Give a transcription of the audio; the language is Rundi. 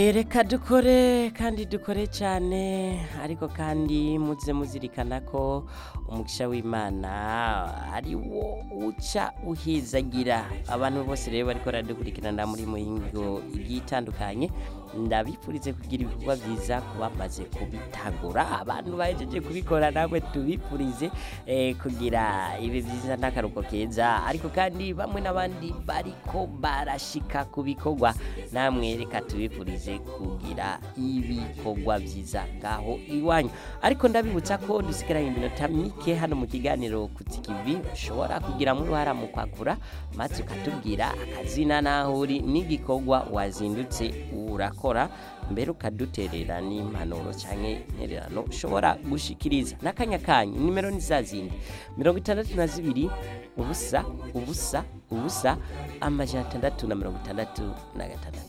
Reka dukore kandi dukore cyane ariko kandi muze muzirikana ko umugisha w'Imana ari wo uca uhizagira abantu bose rero bariko baradukurikirana muri muhingo igitandukanye ndabipfurize kugira ibikorwa byiza kubamaze kubitagura abantu bahejeje kubikora nawe tubipfurize kugira ibi byiza n'akaruko keza ariko kandi bamwe n'abandi bariko barashika kubikorwa namwe reka tubipfurize kugira ibikorwa byiza ngaho iwanyu ariko ndabibutsa ko dusigaranye iminota mike hano mu kiganiro kutikivi ushobora kugira mu ruhara mu kwakura maze ukatubwira akazina naho uri n'igikorwa wazindutse urakora mbere ukaduterera n'impanuro canke intererano ushobora gushikiriza n'akanya kanyu nimero ni zazindi 62 ubusa ubusa ubusa amajana 666